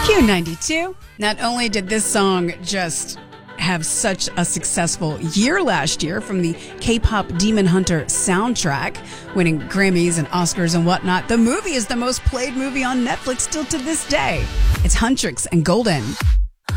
Q92. Not only did this song just have such a successful year last year from the K-pop Demon Hunter soundtrack, winning Grammys and Oscars and whatnot, the movie is the most played movie on Netflix still to this day. It's Huntrix and Golden.